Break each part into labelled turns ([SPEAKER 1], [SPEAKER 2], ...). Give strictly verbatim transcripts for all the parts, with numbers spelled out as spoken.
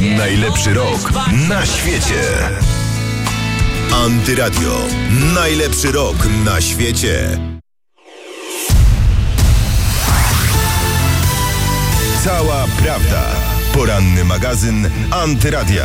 [SPEAKER 1] Najlepszy rok na świecie. Antyradio. Najlepszy rok na świecie. Cała prawda. Poranny magazyn Antyradia.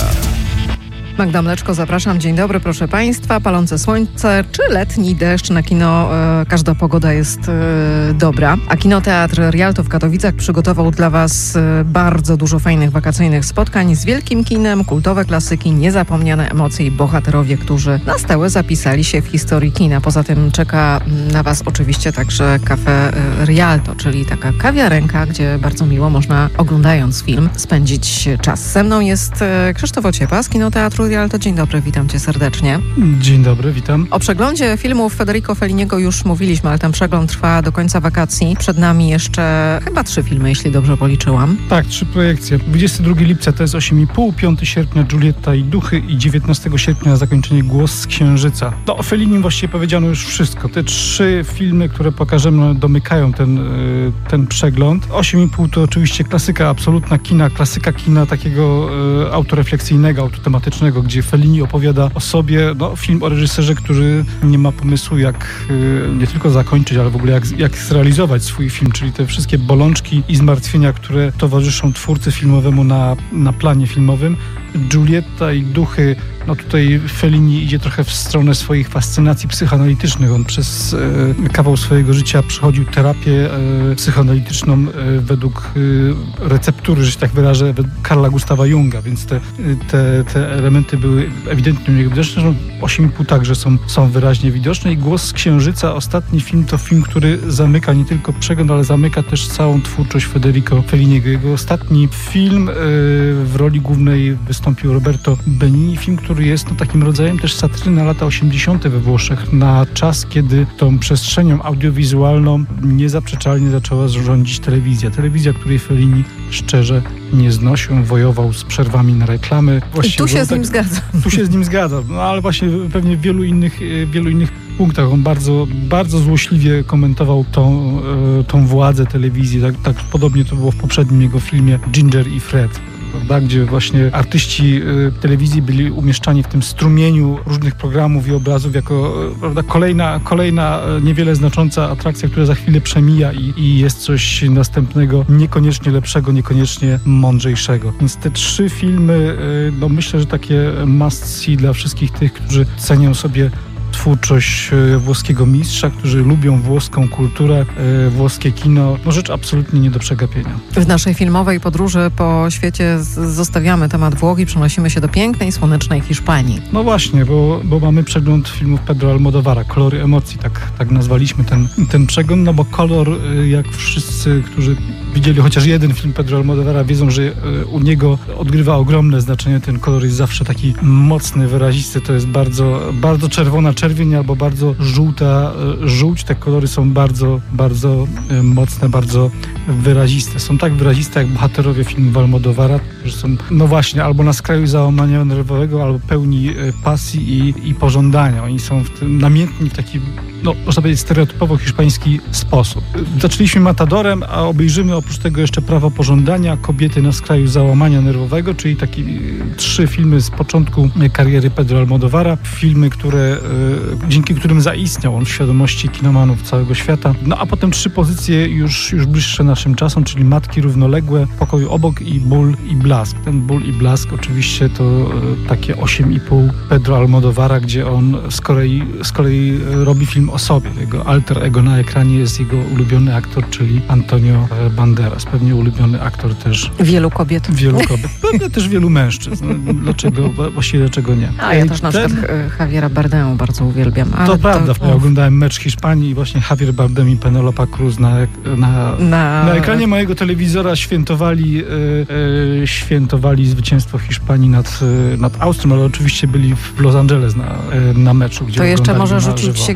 [SPEAKER 2] Magda Mleczko, zapraszam. Dzień dobry, proszę Państwa. Palące słońce czy letni deszcz na kino, e, każda pogoda jest e, dobra. A Kinoteatr Rialto w Katowicach przygotował dla Was e, bardzo dużo fajnych wakacyjnych spotkań z wielkim kinem, kultowe klasyki, niezapomniane emocje i bohaterowie, którzy na stałe zapisali się w historii kina. Poza tym czeka na Was oczywiście także Cafe Rialto, czyli taka kawiarenka, gdzie bardzo miło można, oglądając film, spędzić czas. Ze mną jest e, Krzysztof Ociepa z Kinoteatru Rialto. Dzień dobry, witam Cię serdecznie.
[SPEAKER 3] Dzień dobry, witam.
[SPEAKER 2] O przeglądzie filmów Federico Felliniego już mówiliśmy, ale ten przegląd trwa do końca wakacji. Przed nami jeszcze chyba trzy filmy, jeśli dobrze policzyłam.
[SPEAKER 3] Tak, trzy projekcje. dwudziestego drugiego lipca to jest osiem i pół, piątego sierpnia Giulietta i Duchy i dziewiętnastego sierpnia na zakończenie Głos z Księżyca. No, o Fellinim właściwie powiedziano już wszystko. Te trzy filmy, które pokażemy, domykają ten, yy, ten przegląd. osiem i pół to oczywiście klasyka absolutna kina, klasyka kina takiego yy, autorefleksyjnego, autotematycznego, gdzie Fellini opowiada o sobie, no, film o reżyserze, który nie ma pomysłu, jak y, nie tylko zakończyć, ale w ogóle jak, jak zrealizować swój film, czyli te wszystkie bolączki i zmartwienia, które towarzyszą twórcy filmowemu na, na planie filmowym. Giulietta i Duchy, no tutaj Fellini idzie trochę w stronę swoich fascynacji psychoanalitycznych. On przez e, kawał swojego życia przechodził terapię e, psychoanalityczną e, według e, receptury, że się tak wyrażę, według Carla Gustawa Junga, więc te, te, te elementy były ewidentnie u niego widoczne. No, osiem i pół także są, są wyraźnie widoczne i Głos z Księżyca, ostatni film, to film, który zamyka nie tylko przegląd, ale zamyka też całą twórczość Federico Felliniego. Jego ostatni film e, w roli głównej wystąpił Roberto Benigni, film, który jest no, takim rodzajem też satyry na lata osiemdziesiąte we Włoszech, na czas, kiedy tą przestrzenią audiowizualną niezaprzeczalnie zaczęła rządzić telewizja. Telewizja, której Fellini szczerze nie znosił, wojował z przerwami na reklamy.
[SPEAKER 2] Właściwie, tu się tak, z nim zgadza.
[SPEAKER 3] Tu się z nim zgadza, no ale właśnie pewnie w wielu innych, wielu innych punktach on bardzo, bardzo złośliwie komentował tą, tą władzę telewizji. Tak, tak podobnie to było w poprzednim jego filmie Ginger i Fred. Prawda, gdzie właśnie artyści y, telewizji byli umieszczani w tym strumieniu różnych programów i obrazów jako y, prawda, kolejna, kolejna y, niewiele znacząca atrakcja, która za chwilę przemija i, i jest coś następnego, niekoniecznie lepszego, niekoniecznie mądrzejszego. Więc te trzy filmy, y, no myślę, że takie must see dla wszystkich tych, którzy cenią sobie twórczość włoskiego mistrza, którzy lubią włoską kulturę, włoskie kino. No rzecz absolutnie nie do przegapienia.
[SPEAKER 2] W naszej filmowej podróży po świecie zostawiamy temat Włoch i przenosimy się do pięknej, słonecznej Hiszpanii.
[SPEAKER 3] No właśnie, bo, bo mamy przegląd filmów Pedro Almodóvara, Kolory emocji, tak, tak nazwaliśmy ten, ten przegląd, no bo kolor, jak wszyscy, którzy widzieli chociaż jeden film Pedro Almodóvara, wiedzą, że u niego odgrywa ogromne znaczenie. Ten kolor jest zawsze taki mocny, wyrazisty. To jest bardzo, bardzo czerwona czerwień albo bardzo żółta żółć. Te kolory są bardzo, bardzo mocne, bardzo wyraziste. Są tak wyraziste jak bohaterowie filmów Almodóvara, że są, no właśnie, albo na skraju załamania nerwowego, albo pełni pasji i, i pożądania. Oni są w tym, namiętni w taki, no można powiedzieć, stereotypowo hiszpański sposób. Zaczęliśmy Matadorem, a obejrzymy oprócz tego jeszcze Prawo pożądania, Kobiety na skraju załamania nerwowego, czyli takie trzy filmy z początku kariery Pedro Almodóvara. Filmy, które, y, dzięki którym zaistniał on w świadomości kinomanów całego świata. No a potem trzy pozycje już, już bliższe naszym czasom, czyli Matki równoległe, Pokoju obok i Ból i blask. Ten Ból i blask oczywiście to y, takie osiem i pół Pedro Almodóvara, gdzie on z kolei, z kolei robi film o sobie. Jego alter ego na ekranie jest jego ulubiony aktor, czyli Antonio Banderas. Pewnie ulubiony aktor też
[SPEAKER 2] wielu kobiet.
[SPEAKER 3] Wielu kobiet. Pewnie też wielu mężczyzn. Dlaczego? Właściwie dlaczego nie?
[SPEAKER 2] A ja też na Ten... przykład Javiera Bardemu bardzo uwielbiam. Ale
[SPEAKER 3] to prawda. To... Ja oglądałem mecz Hiszpanii i właśnie Javier Bardem i Penelope Cruz na, na, na... na ekranie mojego telewizora świętowali, e, e, świętowali zwycięstwo Hiszpanii nad, nad Austrią, ale oczywiście byli w Los Angeles na, na meczu, gdzie
[SPEAKER 2] to jeszcze może rzucić się gdzieś w oczy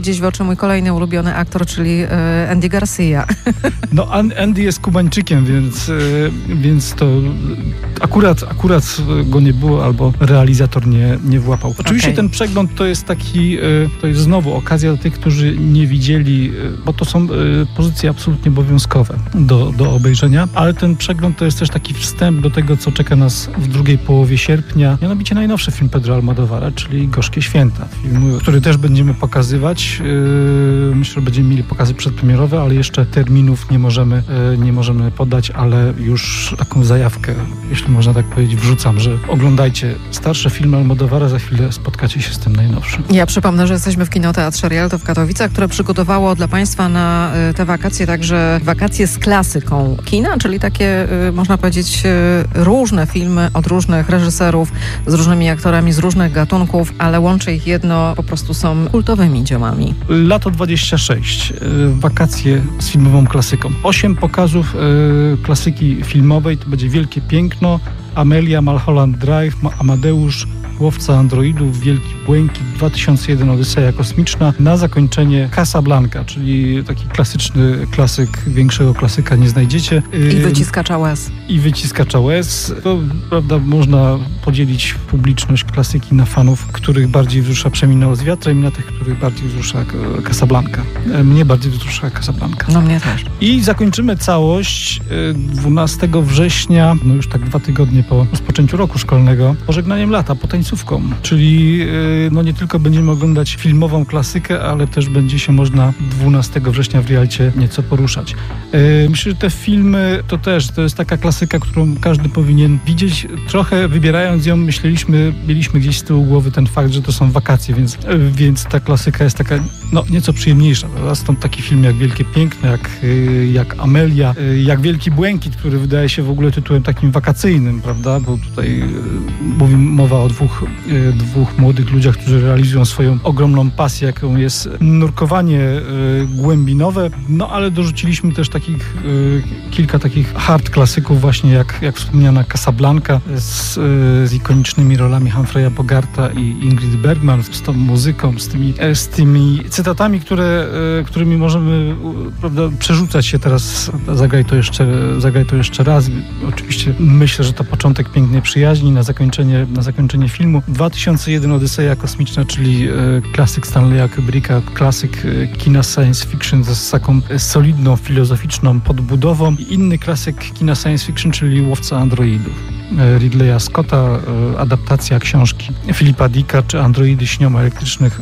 [SPEAKER 2] jeszcze mój kolejny ulubiony aktor, czyli e, Andy Garcia.
[SPEAKER 3] No Andy jest Kubańczykiem, więc, więc to akurat, akurat go nie było albo realizator nie, nie włapał. Oczywiście okay. Ten przegląd to jest taki, to jest znowu okazja dla tych, którzy nie widzieli, bo to są pozycje absolutnie obowiązkowe do, do obejrzenia, ale ten przegląd to jest też taki wstęp do tego, co czeka nas w drugiej połowie sierpnia. Mianowicie najnowszy film Pedro Almodóvara, czyli Gorzkie Święta. Film, który też będziemy pokazywać. Myślę, że będziemy mieli pokazy przedpremierowe, ale jeszcze terminów nie możemy, nie możemy podać, ale już taką zajawkę, jeśli można tak powiedzieć, wrzucam, że oglądajcie starsze filmy Almodóvara, za chwilę spotkacie się z tym najnowszym.
[SPEAKER 2] Ja przypomnę, że jesteśmy w Kinoteatrze Rialto w Katowicach, które przygotowało dla Państwa na te wakacje także wakacje z klasyką kina, czyli takie, można powiedzieć, różne filmy od różnych reżyserów, z różnymi aktorami, z różnych gatunków, ale łączy ich jedno, po prostu są kultowymi dziełami.
[SPEAKER 3] Lato dwadzieścia sześć. Wakacje z filmową klasyką. Osiem pokazów y, klasyki filmowej. To będzie Wielkie Piękno, Amelia, Mulholland Drive, Amadeusz, Łowca Androidów, Wielki Błękit, dwa tysiące jeden Odyseja Kosmiczna. Na zakończenie Casablanca, czyli taki klasyczny klasyk, większego klasyka nie znajdziecie.
[SPEAKER 2] I Wyciskacza łez.
[SPEAKER 3] I Wyciskacza łez. To, prawda, można podzielić publiczność klasyki na fanów, których bardziej wzrusza Przeminęło z wiatrem i na tych, których bardziej wzrusza Casablanca. Mnie bardziej wzrusza Casablanca.
[SPEAKER 2] No mnie też.
[SPEAKER 3] I zakończymy całość dwunastego września, no już tak dwa tygodnie po rozpoczęciu roku szkolnego, pożegnaniem lata, po tańcówką, czyli no nie tylko będziemy oglądać filmową klasykę, ale też będzie się można dwunastego września w Rialcie nieco poruszać. Myślę, że te filmy to też, to jest taka klasyka, którą każdy powinien widzieć. Trochę wybierając ją, myśleliśmy, mieliśmy gdzieś z tyłu głowy ten fakt, że to są wakacje, więc, więc ta klasyka jest taka no nieco przyjemniejsza. Stąd taki film jak Wielkie Piękno, jak, jak Amelia, jak Wielki Błękit, który wydaje się w ogóle tytułem takim wakacyjnym, prawda, bo tutaj mówi mowa o dwóch, dwóch młodych ludziach, którzy realizują swoją ogromną pasję, jaką jest nurkowanie głębinowe, no ale dorzuciliśmy też takich kilka takich hard klasyków właśnie jak, jak wspomniana Casablanca z, z ikonicznymi rolami Humphreya Bogarta i Ingrid Bergman, z tą muzyką, z tymi, z tymi cytatami, które, którymi możemy, prawda, przerzucać się teraz. Zagraj to jeszcze, zagraj to jeszcze raz. Oczywiście myślę, że to początek pięknej przyjaźni na zakończenie, na zakończenie filmu. dwa tysiące jeden Odyseja Kosmiczna, czyli e, klasyk Stanleya Kubricka, klasyk e, kina science fiction z taką e, solidną, filozoficzną podbudową. I inny klasyk kina science fiction, czyli Łowca Androidów Ridleya Scotta, adaptacja książki Philipa Dicka, czy Androidy śnią o elektrycznych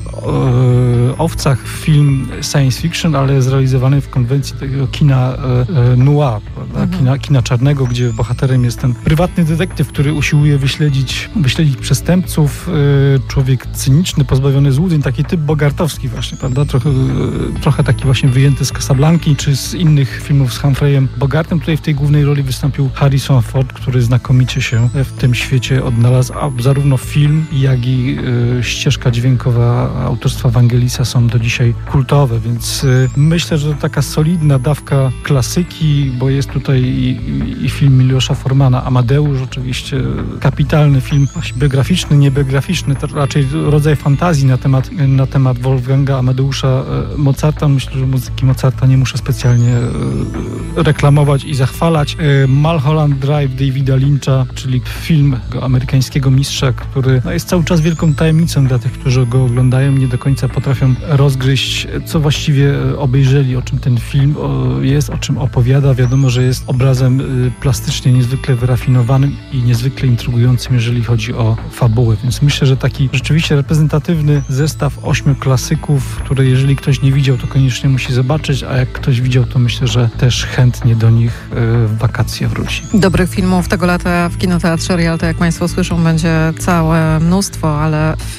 [SPEAKER 3] e, owcach. Film science fiction, ale zrealizowany w konwencji takiego kina e, noir, mhm. kina, kina czarnego, gdzie bohaterem jest ten prywatny detektyw, który usiłuje wyśledzić, wyśledzić przestępców. E, człowiek cyniczny, pozbawiony złudzeń, taki typ bogartowski właśnie, prawda? Trochę, e, trochę taki właśnie wyjęty z Casablanki, czy z innych filmów z Humphreyem Bogartem. Tutaj w tej głównej roli wystąpił Harrison Ford, który znakomicie się w tym świecie odnalazł, a zarówno film, jak i y, ścieżka dźwiękowa autorstwa Vangelisa są do dzisiaj kultowe, więc y, myślę, że to taka solidna dawka klasyki, bo jest tutaj i, i, i film Miłosza Formana, Amadeusz oczywiście, kapitalny film, biograficzny, niebiograficzny, to raczej rodzaj fantazji na temat, na temat Wolfganga Amadeusza y, Mozarta. Myślę, że muzyki Mozarta nie muszę specjalnie y, reklamować i zachwalać. Y, Mulholland Drive Davida Lyncha, czyli film amerykańskiego mistrza, który no, jest cały czas wielką tajemnicą dla tych, którzy go oglądają, nie do końca potrafią rozgryźć, co właściwie obejrzeli, o czym ten film jest, o czym opowiada. Wiadomo, że jest obrazem plastycznie niezwykle wyrafinowanym i niezwykle intrygującym, jeżeli chodzi o fabułę. Więc myślę, że taki rzeczywiście reprezentatywny zestaw ośmiu klasyków, które jeżeli ktoś nie widział, to koniecznie musi zobaczyć, a jak ktoś widział, to myślę, że też chętnie do nich w wakacje wróci.
[SPEAKER 2] Dobrych filmów tego lata w Kinoteatrze Rialto, jak Państwo słyszą, będzie całe mnóstwo, ale w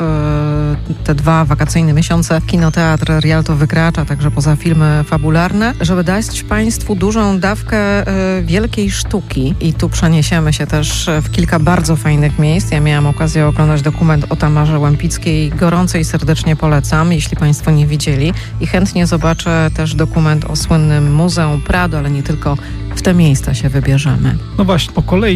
[SPEAKER 2] te dwa wakacyjne miesiące Kinoteatr Rialto wykracza także poza filmy fabularne, żeby dać Państwu dużą dawkę y, wielkiej sztuki. I tu przeniesiemy się też w kilka bardzo fajnych miejsc. Ja miałam okazję oglądać dokument o Tamarze Łępickiej. Gorąco i serdecznie polecam, jeśli Państwo nie widzieli. I chętnie zobaczę też dokument o słynnym Muzeum Prado, ale nie tylko. W te miejsca się wybierzemy.
[SPEAKER 3] No właśnie, po kolei lecąc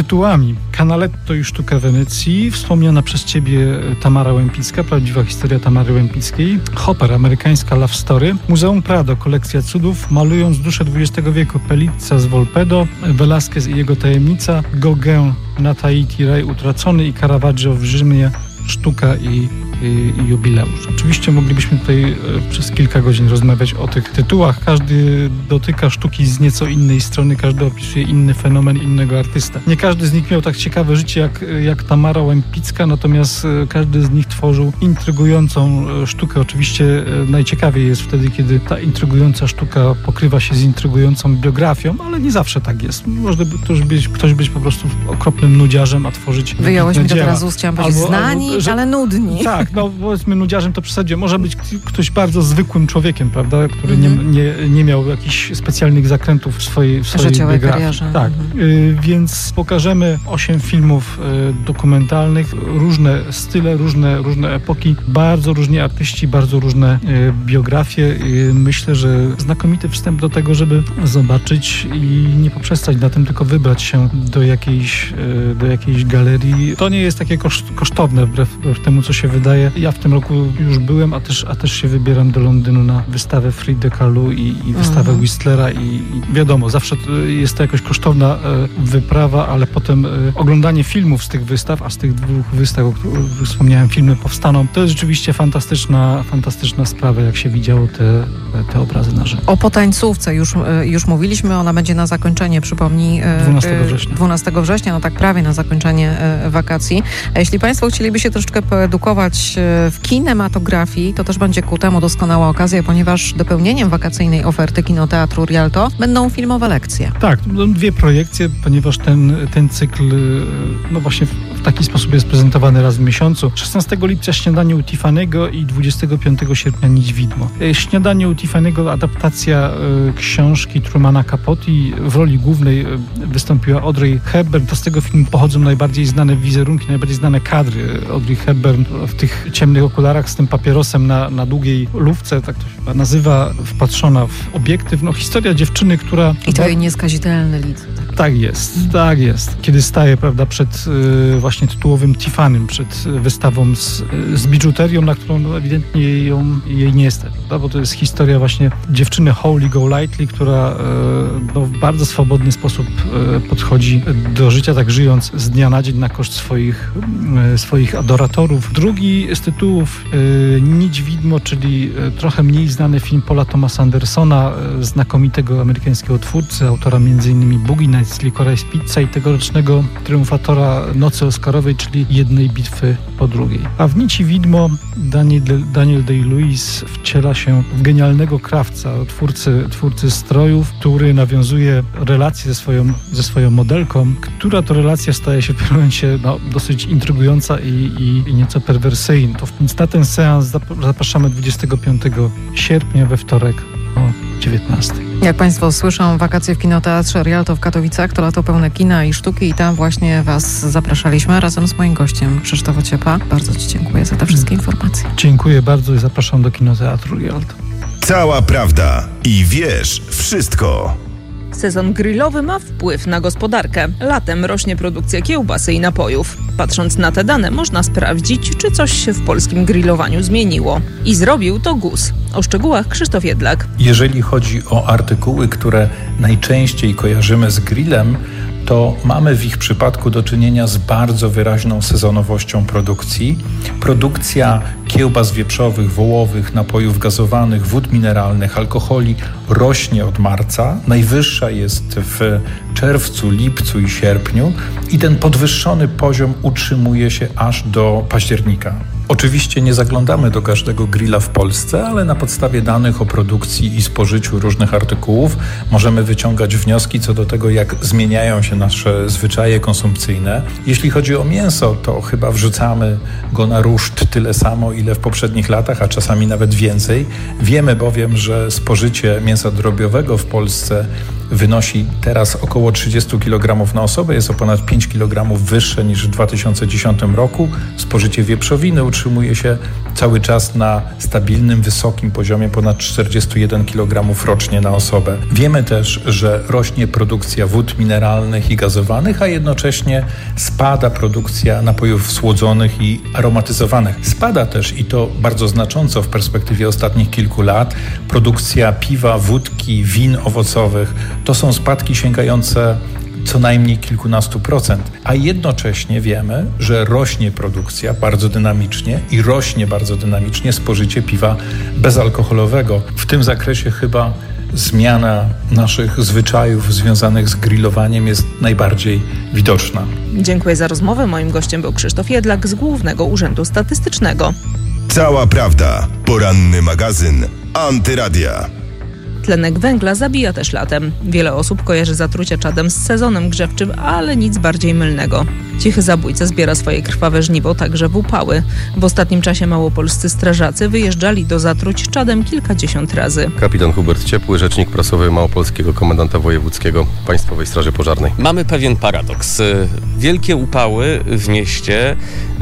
[SPEAKER 3] tytułami. Canaletto i sztuka Wenecji, wspomniana przez ciebie Tamara Łępicka, prawdziwa historia Tamary Łępickiej, Hopper, amerykańska love story, Muzeum Prado, kolekcja cudów, malując duszę dwudziestego wieku, Pelizza z Volpedo, Velázquez i jego tajemnica, Gauguin na Tahiti, raj utracony i Caravaggio w Rzymie, sztuka i, i, i jubileusz. Oczywiście moglibyśmy tutaj e, przez kilka godzin rozmawiać o tych tytułach. Każdy dotyka sztuki z nieco innej strony, każdy opisuje inny fenomen innego artysta. Nie każdy z nich miał tak ciekawe życie jak, jak Tamara Łępicka, natomiast e, każdy z nich tworzył intrygującą e, sztukę. Oczywiście e, najciekawiej jest wtedy, kiedy ta intrygująca sztuka pokrywa się z intrygującą biografią, ale nie zawsze tak jest. Może ktoś być, ktoś być po prostu okropnym nudziarzem, a tworzyć
[SPEAKER 2] Wyjąłeś mi to
[SPEAKER 3] dzieła.
[SPEAKER 2] teraz z ust, chciałam powiedzieć,
[SPEAKER 3] Albo-
[SPEAKER 2] znani,
[SPEAKER 3] albo, że-
[SPEAKER 2] ale nudni.
[SPEAKER 3] Tak, no powiedzmy nudziarzem to przesadzie. Może być k- ktoś bardzo zwykłym człowiekiem, prawda, który
[SPEAKER 2] Mhm.
[SPEAKER 3] nie, nie, nie miał jakichś specjalnych zakrętów w swojej, w swojej
[SPEAKER 2] Życiowej
[SPEAKER 3] biografii.
[SPEAKER 2] karierze.
[SPEAKER 3] Tak,
[SPEAKER 2] Mhm.
[SPEAKER 3] y, więc pokażemy osiem filmów y, dokumentalnych, różne style, różne, różne epoki, bardzo różni artyści, bardzo różne y, biografie. Y, myślę, że znakomity wstęp do tego, żeby zobaczyć i nie poprzestać na tym, tylko wybrać się do jakiejś, y, do jakiejś galerii. To nie jest takie koszt, kosztowne wbrew, wbrew temu, co się wydaje. Ja w tym roku już byłem, a też, a też się wybieram do Londynu na wystawę Frida Kahlo i, i wystawę
[SPEAKER 2] Mhm.
[SPEAKER 3] Whistlera i, i wiadomo, zawsze to jest to jakoś kosztowna e, wyprawa, ale potem e, oglądanie filmów z tych wystaw, a z tych dwóch wystaw, o których wspomniałem, filmy powstaną, to jest rzeczywiście fantastyczna, fantastyczna sprawa, jak się widziało te, te obrazy na żywo.
[SPEAKER 2] O potańcówce już, e, już mówiliśmy, ona będzie na zakończenie, przypomnij. e,
[SPEAKER 3] dwunastego
[SPEAKER 2] e,
[SPEAKER 3] września.
[SPEAKER 2] dwunastego września, no tak prawie na zakończenie e, wakacji. A jeśli Państwo chcieliby się troszeczkę poedukować e, w kinematografii, to też będzie ku temu doskonała okazja, ponieważ dopełnieniem wakacyjnej oferty Kinoteatru Rialto będą filmowe lekcje.
[SPEAKER 3] Tak, to będą dwie projekcje, ponieważ ten, ten cykl no właśnie w, w taki sposób jest prezentowany raz w miesiącu. szesnastego lipca Śniadanie u Tiffany'ego i dwudziestego piątego sierpnia Nić Widmo. E, Śniadanie u Tiffany'ego, adaptacja e, książki Trumana Capote. W roli głównej e, wystąpiła Audrey Hepburn. To z tego filmu pochodzą najbardziej znane wizerunki, najbardziej znane kadry. Audrey Hepburn w tych ciemnych okularach z tym papierosem na, na długiej lufce, tak to się chyba nazywa, wpatrzona w obiektyw. No historia dziewczyny, która...
[SPEAKER 2] I to jej nieskazitelny lid. Tak.
[SPEAKER 3] Tak jest, tak jest. Kiedy staje, prawda, przed y, właśnie tytułowym Tiffanym, przed y, wystawą z, y, z biżuterią, na którą no, ewidentnie ją, jej nie stać, prawda? Bo to jest historia właśnie dziewczyny Holly Golightly, która y, no, w bardzo swobodny sposób y, podchodzi do życia, tak żyjąc z dnia na dzień na koszt swoich, y, swoich adoratorów. Drugi z tytułów y, Nić Widmo, czyli y, trochę mniej znany film Paula Thomasa Andersona, y, znakomitego amerykańskiego twórcy, autora między innymi Boogie Nights, Licorice Pizza i tegorocznego triumfatora Nocy Oscarowej, czyli Jednej bitwy po drugiej. A w Nici Widmo Daniel, Daniel Day-Lewis wciela się w genialnego krawca, twórcy, twórcy strojów, który nawiązuje relacje ze swoją, ze swoją modelką, która to relacja staje się w pewnym momencie no, dosyć intrygująca i, i, i nieco perwersyjna. To więc na ten seans zapraszamy dwudziestego piątego sierpnia we wtorek o dziewiętnastej.
[SPEAKER 2] Jak Państwo słyszą, wakacje w Kinoteatrze Rialto w Katowicach to lato pełne kina i sztuki i tam właśnie Was zapraszaliśmy razem z moim gościem Krzysztof Ociepa. Bardzo Ci dziękuję za te wszystkie informacje.
[SPEAKER 3] Dziękuję bardzo i zapraszam do Kinoteatru Rialto.
[SPEAKER 1] Cała prawda i wiesz wszystko.
[SPEAKER 4] Sezon grillowy ma wpływ na gospodarkę. Latem rośnie produkcja kiełbasy i napojów. Patrząc na te dane, można sprawdzić, czy coś się w polskim grillowaniu zmieniło. I zrobił to G U S. O szczegółach Krzysztof Jedlak.
[SPEAKER 5] Jeżeli chodzi o artykuły, które najczęściej kojarzymy z grillem, to mamy w ich przypadku do czynienia z bardzo wyraźną sezonowością produkcji. Produkcja kiełbas wieprzowych, wołowych, napojów gazowanych, wód mineralnych, alkoholi rośnie od marca. Najwyższa jest w czerwcu, lipcu i sierpniu i ten podwyższony poziom utrzymuje się aż do października. Oczywiście nie zaglądamy do każdego grilla w Polsce, ale na podstawie danych o produkcji i spożyciu różnych artykułów możemy wyciągać wnioski co do tego, jak zmieniają się nasze zwyczaje konsumpcyjne. Jeśli chodzi o mięso, to chyba wrzucamy go na ruszt tyle samo, ile w poprzednich latach, a czasami nawet więcej. Wiemy bowiem, że spożycie mięsa drobiowego w Polsce wynosi teraz około trzydzieści kilogramów na osobę, jest o ponad pięć kilogramów wyższe niż w dwa tysiące dziesiątym roku. Spożycie wieprzowiny utrzymuje się cały czas na stabilnym, wysokim poziomie ponad czterdzieści jeden kilogramów rocznie na osobę. Wiemy też, że rośnie produkcja wód mineralnych i gazowanych, a jednocześnie spada produkcja napojów słodzonych i aromatyzowanych. Spada też, i to bardzo znacząco w perspektywie ostatnich kilku lat, produkcja piwa, wódki, win owocowych. To są spadki sięgające co najmniej kilkunastu procent, a jednocześnie wiemy, że rośnie produkcja bardzo dynamicznie i rośnie bardzo dynamicznie spożycie piwa bezalkoholowego. W tym zakresie chyba zmiana naszych zwyczajów związanych z grillowaniem jest najbardziej widoczna.
[SPEAKER 4] Dziękuję za rozmowę. Moim gościem był Krzysztof Jedlak z Głównego Urzędu Statystycznego.
[SPEAKER 1] Cała prawda. Poranny magazyn Antyradia.
[SPEAKER 4] Tlenek węgla zabija też latem. Wiele osób kojarzy zatrucia czadem z sezonem grzewczym, ale nic bardziej mylnego. Cichy zabójca zbiera swoje krwawe żniwo także w upały. W ostatnim czasie małopolscy strażacy wyjeżdżali do zatruć czadem kilkadziesiąt razy.
[SPEAKER 6] Kapitan Hubert Ciepły, rzecznik prasowy Małopolskiego Komendanta Wojewódzkiego Państwowej Straży Pożarnej.
[SPEAKER 7] Mamy pewien paradoks. Wielkie upały w mieście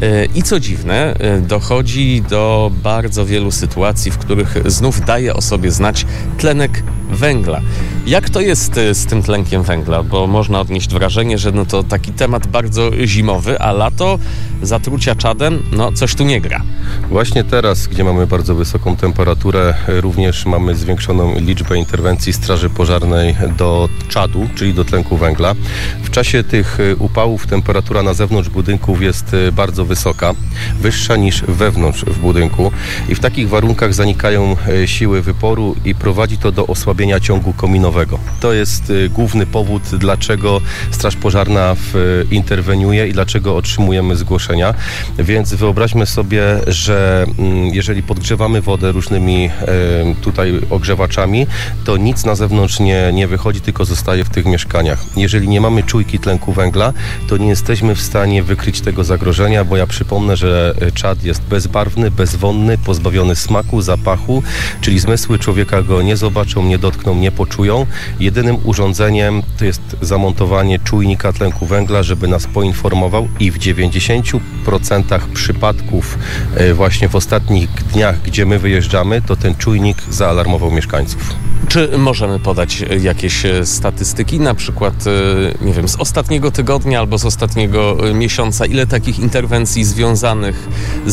[SPEAKER 7] i co dziwne, dochodzi do bardzo wielu sytuacji, w których znów daje o sobie znać tlenek węgla. Jak to jest z tym tlenkiem węgla? Bo można odnieść wrażenie, że no to taki temat bardzo zimowy, a lato, zatrucia czadem, no coś tu nie gra.
[SPEAKER 6] Właśnie teraz, gdzie mamy bardzo wysoką temperaturę, również mamy zwiększoną liczbę interwencji Straży Pożarnej do czadu, czyli do tlenku węgla. W czasie tych upałów temperatura na zewnątrz budynków jest bardzo wysoka, wyższa niż wewnątrz w budynku i w takich warunkach zanikają siły wyporu i prowadzi to do osłabienia ciągu kominowego. To jest główny powód, dlaczego Straż Pożarna interweniuje i dlaczego otrzymujemy zgłoszenia. Więc wyobraźmy sobie, że jeżeli podgrzewamy wodę różnymi tutaj ogrzewaczami, to nic na zewnątrz nie, nie wychodzi, tylko zostaje w tych mieszkaniach. Jeżeli nie mamy czujki tlenku węgla, to nie jesteśmy w stanie wykryć tego zagrożenia, bo ja przypomnę, że czad jest bezbarwny, bezwonny, pozbawiony smaku, zapachu, czyli zmysły człowieka go nie zobaczą, nie dotkną, nie poczują. Jedynym urządzeniem to jest zamontowanie czujnika tlenku węgla, żeby nas poinformował i w dziewięćdziesięciu procentach przypadków właśnie w ostatnich dniach, gdzie my wyjeżdżamy, to ten czujnik zaalarmował mieszkańców.
[SPEAKER 7] Czy możemy podać jakieś statystyki, na przykład, nie wiem, z ostatniego tygodnia albo z ostatniego miesiąca, ile takich interwencji związanych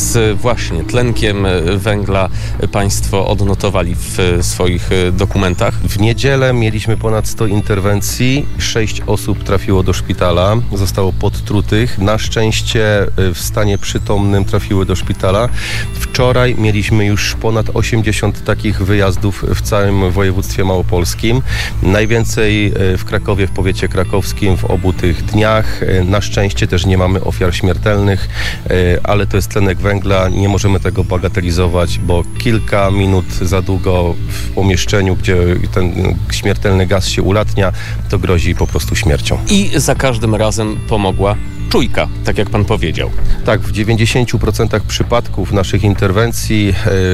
[SPEAKER 7] z właśnie tlenkiem węgla Państwo odnotowali w swoich dokumentach?
[SPEAKER 6] W niedzielę mieliśmy ponad sto interwencji, sześć osób trafiło do szpitala, zostało podtrutych, na szczęście w stanie przytomnym trafiły do szpitala. Wczoraj mieliśmy już ponad osiemdziesiąt takich wyjazdów w całym województwie małopolskim. Najwięcej w Krakowie, w powiecie krakowskim w obu tych dniach. Na szczęście też nie mamy ofiar śmiertelnych, ale to jest tlenek węgla. Nie możemy tego bagatelizować, bo kilka minut za długo w pomieszczeniu, gdzie ten śmiertelny gaz się ulatnia, to grozi po prostu śmiercią.
[SPEAKER 7] I za każdym razem pomogła czujka, tak jak pan powiedział.
[SPEAKER 6] Tak, w dziewięćdziesięciu procentach przypadków naszych interwencji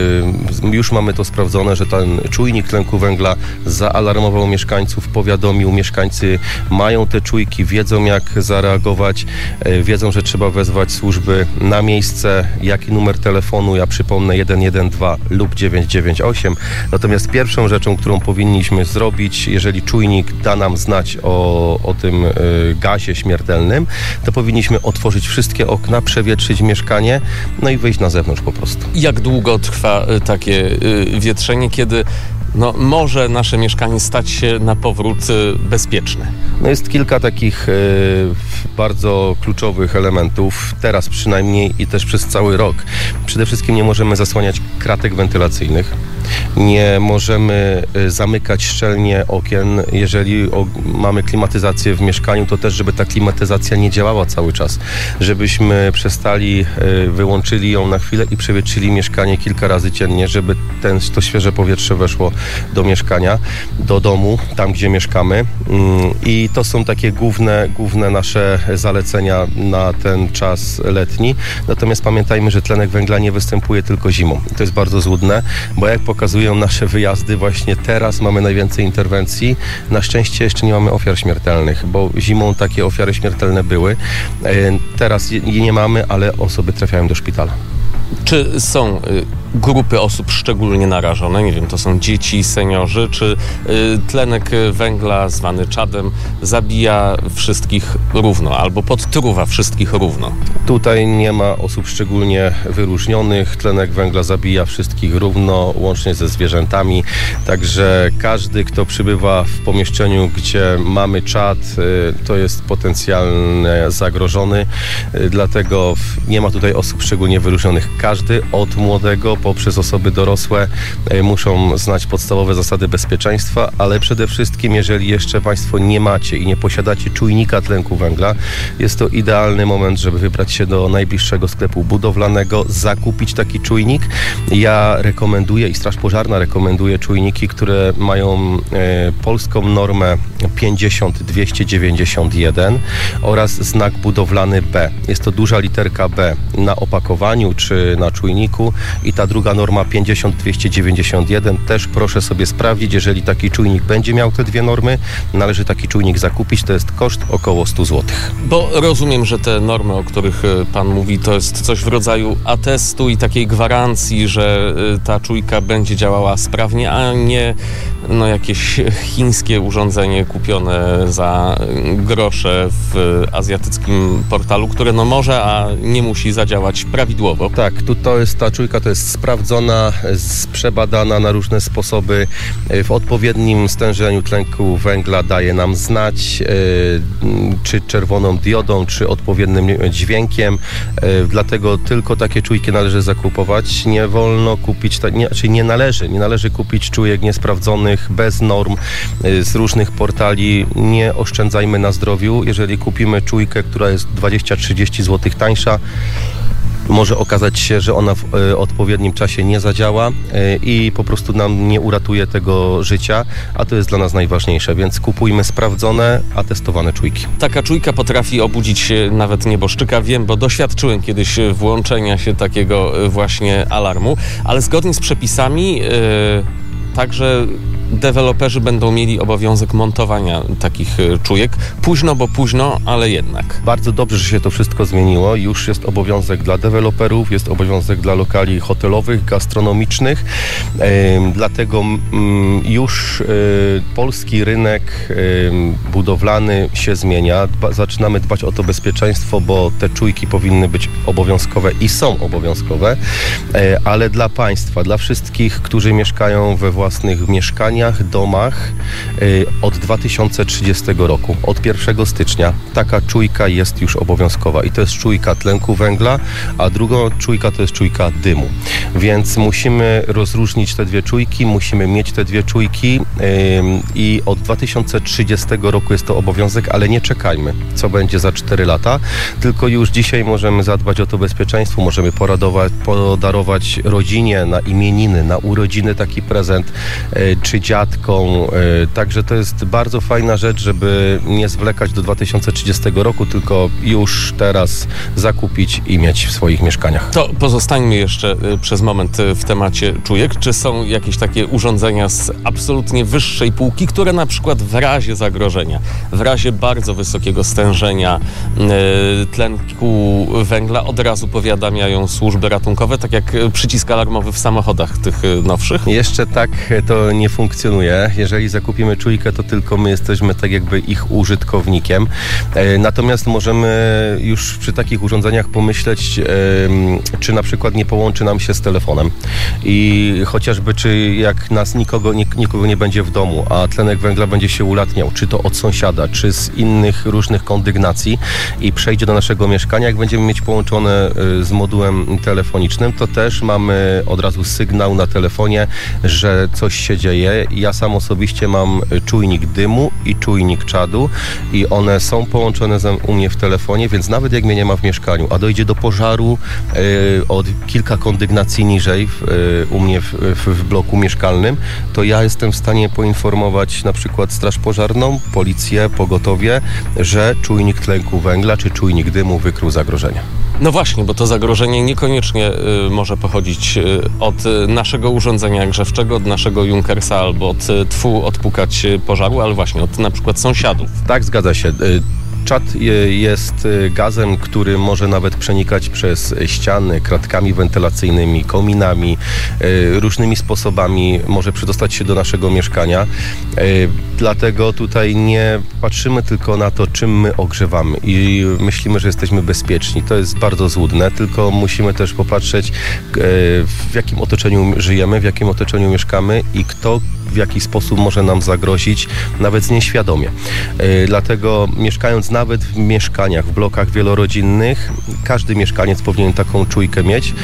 [SPEAKER 6] yy, już mamy to sprawdzone, że ten czujnik tlenku węgla zaalarmował mieszkańców, powiadomił, mieszkańcy mają te czujki, wiedzą jak zareagować, yy, wiedzą, że trzeba wezwać służby na miejsce, jaki numer telefonu, ja przypomnę jeden jeden dwa lub dziewięć dziewięć osiem. Natomiast pierwszą rzeczą, którą powinniśmy zrobić, jeżeli czujnik da nam znać o, o tym yy, gazie śmiertelnym, to powinniśmy otworzyć wszystkie okna, przewietrzyć mieszkanie, no i wyjść na zewnątrz po prostu.
[SPEAKER 7] Jak długo trwa takie y, wietrzenie, kiedy no, może nasze mieszkanie stać się na powrót y, bezpieczne?
[SPEAKER 6] No jest kilka takich y, bardzo kluczowych elementów, teraz przynajmniej i też przez cały rok. Przede wszystkim nie możemy zasłaniać kratek wentylacyjnych, nie możemy y, zamykać szczelnie okien. Jeżeli o, mamy klimatyzację w mieszkaniu, to też, żeby ta klimatyzacja nie działała cały czas, żebyśmy przestali, y, wyłączyli ją na chwilę i przewietrzyli mieszkanie kilka razy dziennie, żeby ten, to świeże powietrze weszło do mieszkania, do domu, tam gdzie mieszkamy. I to są takie główne, główne nasze zalecenia na ten czas letni. Natomiast pamiętajmy, że tlenek węgla nie występuje tylko zimą. I to jest bardzo złudne, bo jak pokazuje pokazują nasze wyjazdy. Właśnie teraz mamy najwięcej interwencji. Na szczęście jeszcze nie mamy ofiar śmiertelnych, bo zimą takie ofiary śmiertelne były. Teraz je nie mamy, ale osoby trafiają do szpitala.
[SPEAKER 7] Czy są y, grupy osób szczególnie narażone? Nie wiem, to są dzieci, seniorzy, czy y, tlenek węgla zwany czadem zabija wszystkich równo albo podtruwa wszystkich równo?
[SPEAKER 6] Tutaj nie ma osób szczególnie wyróżnionych. Tlenek węgla zabija wszystkich równo, łącznie ze zwierzętami. Także każdy, kto przybywa w pomieszczeniu, gdzie mamy czad, y, to jest potencjalnie zagrożony. Y, dlatego nie ma tutaj osób szczególnie wyróżnionych. Każdy od młodego poprzez osoby dorosłe muszą znać podstawowe zasady bezpieczeństwa, ale przede wszystkim, jeżeli jeszcze Państwo nie macie i nie posiadacie czujnika tlenku węgla, jest to idealny moment, żeby wybrać się do najbliższego sklepu budowlanego, zakupić taki czujnik. Ja rekomenduję i Straż Pożarna rekomenduje czujniki, które mają e, polską normę pięćdziesiąt dwieście dziewięćdziesiąt jeden oraz znak budowlany B. Jest to duża literka B na opakowaniu czy na czujniku i ta druga norma pięćdziesiąt dwieście dziewięćdziesiąt jeden też proszę sobie sprawdzić, jeżeli taki czujnik będzie miał te dwie normy, należy taki czujnik zakupić, to jest koszt około sto złotych.
[SPEAKER 7] Bo rozumiem, że te normy, o których Pan mówi, to jest coś w rodzaju atestu i takiej gwarancji, że ta czujka będzie działała sprawnie, a nie no, jakieś chińskie urządzenie kupione za grosze w azjatyckim portalu, które no może, a nie musi zadziałać prawidłowo.
[SPEAKER 6] Tak, tu to jest ta czujka, to jest sprawdzona, przebadana na różne sposoby. W odpowiednim stężeniu tlenku węgla daje nam znać, czy czerwoną diodą, czy odpowiednim dźwiękiem. Dlatego tylko takie czujki należy zakupować. Nie wolno kupić, nie, czyli nie należy, nie należy kupić czujek niesprawdzonych, bez norm, z różnych portali. Nie oszczędzajmy na zdrowiu. Jeżeli kupimy czujkę, która jest dwadzieścia trzydzieści złotych tańsza, może okazać się, że ona w y, odpowiednim czasie nie zadziała y, i po prostu nam nie uratuje tego życia, a to jest dla nas najważniejsze, więc kupujmy sprawdzone, atestowane czujki.
[SPEAKER 7] Taka czujka potrafi obudzić nawet nieboszczyka, wiem, bo doświadczyłem kiedyś włączenia się takiego właśnie alarmu, ale zgodnie z przepisami yy, także deweloperzy będą mieli obowiązek montowania takich czujek. Późno, bo późno, ale jednak.
[SPEAKER 6] Bardzo dobrze, że się to wszystko zmieniło. Już jest obowiązek dla deweloperów, jest obowiązek dla lokali hotelowych, gastronomicznych. E, dlatego m, już e, polski rynek e, budowlany się zmienia. Dba, zaczynamy dbać o to bezpieczeństwo, bo te czujki powinny być obowiązkowe i są obowiązkowe, e, ale dla państwa, dla wszystkich, którzy mieszkają we własnych mieszkaniach, domach y, od dwa tysiące trzydziestego roku, od pierwszego stycznia taka czujka jest już obowiązkowa i to jest czujka tlenku węgla, a druga czujka to jest czujka dymu. Więc musimy rozróżnić te dwie czujki, musimy mieć te dwie czujki y, i od dwa tysiące trzydziestego roku jest to obowiązek, ale nie czekajmy, co będzie za cztery lata, tylko już dzisiaj możemy zadbać o to bezpieczeństwo, możemy poradować, podarować rodzinie na imieniny, na urodziny taki prezent, y, czy dziadką. Także to jest bardzo fajna rzecz, żeby nie zwlekać do dwa tysiące trzydziestego roku, tylko już teraz zakupić i mieć w swoich mieszkaniach.
[SPEAKER 7] To pozostańmy jeszcze przez moment w temacie czujek. Czy są jakieś takie urządzenia z absolutnie wyższej półki, które na przykład w razie zagrożenia, w razie bardzo wysokiego stężenia tlenku węgla od razu powiadamiają służby ratunkowe, tak jak przycisk alarmowy w samochodach tych nowszych?
[SPEAKER 6] Jeszcze tak to nie funkcjonuje. Jeżeli zakupimy czujkę, to tylko my jesteśmy tak jakby ich użytkownikiem. Natomiast możemy już przy takich urządzeniach pomyśleć, czy na przykład nie połączy nam się z telefonem. I chociażby, czy jak nas nikogo, nikogo nie będzie w domu, a tlenek węgla będzie się ulatniał, czy to od sąsiada, czy z innych różnych kondygnacji i przejdzie do naszego mieszkania, jak będziemy mieć połączone z modułem telefonicznym, to też mamy od razu sygnał na telefonie, że coś się dzieje. Ja sam osobiście mam czujnik dymu i czujnik czadu i one są połączone u mnie w telefonie, więc nawet jak mnie nie ma w mieszkaniu, a dojdzie do pożaru y, od kilka kondygnacji niżej w, y, u mnie w, w, w bloku mieszkalnym, to ja jestem w stanie poinformować na przykład Straż Pożarną, policję, pogotowie, że czujnik tlenku węgla czy czujnik dymu wykrył zagrożenie.
[SPEAKER 7] No właśnie, bo to zagrożenie niekoniecznie y, może pochodzić y, od y, naszego urządzenia grzewczego, od naszego Junkersa albo od y, tfu odpukać y, pożaru, ale właśnie od na przykład sąsiadów.
[SPEAKER 6] Tak, zgadza się. Czad jest gazem, który może nawet przenikać przez ściany, kratkami wentylacyjnymi, kominami, różnymi sposobami może przedostać się do naszego mieszkania. Dlatego tutaj nie patrzymy tylko na to, czym my ogrzewamy i myślimy, że jesteśmy bezpieczni. To jest bardzo złudne, tylko musimy też popatrzeć, w jakim otoczeniu żyjemy, w jakim otoczeniu mieszkamy i kto w jaki sposób może nam zagrozić, nawet nieświadomie. Dlatego mieszkając nawet w mieszkaniach, w blokach wielorodzinnych, każdy mieszkaniec powinien taką czujkę mieć.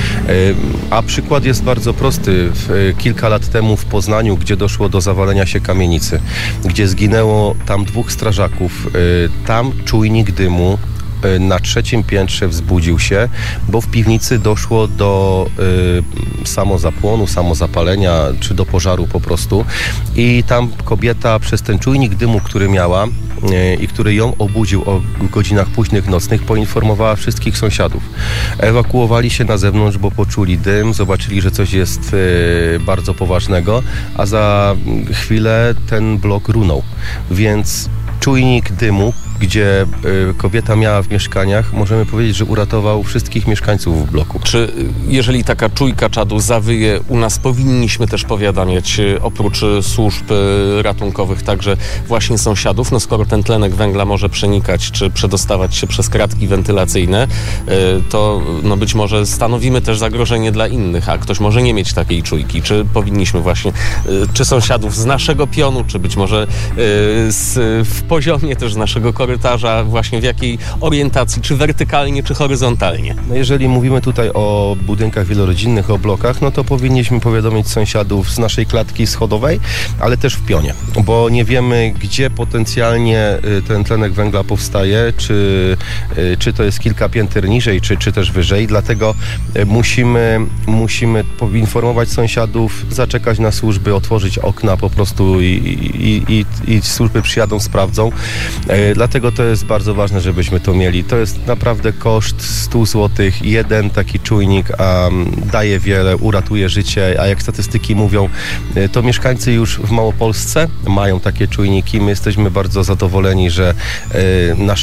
[SPEAKER 6] A przykład jest bardzo prosty. Kilka lat temu w Poznaniu, gdzie doszło do zawalenia się kamienicy, gdzie zginęło tam dwóch strażaków, tam czujnik dymu na trzecim piętrze wzbudził się, bo w piwnicy doszło do y, samozapłonu, samozapalenia, czy do pożaru po prostu. I tam kobieta przez ten czujnik dymu, który miała y, i który ją obudził o godzinach późnych nocnych, poinformowała wszystkich sąsiadów. Ewakuowali się na zewnątrz, bo poczuli dym, zobaczyli, że coś jest y, bardzo poważnego, a za chwilę ten blok runął. Więc czujnik dymu, gdzie y, kobieta miała w mieszkaniach, możemy powiedzieć, że uratował wszystkich mieszkańców w bloku.
[SPEAKER 7] Czy jeżeli taka czujka czadu zawyje u nas, powinniśmy też powiadamiać oprócz służb ratunkowych także właśnie sąsiadów? No skoro ten tlenek węgla może przenikać czy przedostawać się przez kratki wentylacyjne, y, to no być może stanowimy też zagrożenie dla innych, a ktoś może nie mieć takiej czujki. Czy powinniśmy właśnie, y, czy sąsiadów z naszego pionu, czy być może y, z, w poziomie też z naszego korytarza, właśnie w jakiej orientacji, czy wertykalnie, czy horyzontalnie?
[SPEAKER 6] No jeżeli mówimy tutaj o budynkach wielorodzinnych, o blokach, no to powinniśmy powiadomić sąsiadów z naszej klatki schodowej, ale też w pionie, bo nie wiemy, gdzie potencjalnie ten tlenek węgla powstaje, czy, czy to jest kilka pięter niżej, czy, czy też wyżej, dlatego musimy, musimy poinformować sąsiadów, zaczekać na służby, otworzyć okna po prostu i, i, i, i służby przyjadą, sprawdzą. Dlatego to jest bardzo ważne, żebyśmy to mieli. To jest naprawdę koszt sto złotych. Jeden taki czujnik um, daje wiele, uratuje życie, a jak statystyki mówią, to mieszkańcy już w Małopolsce mają takie czujniki. My jesteśmy bardzo zadowoleni, że y, nasze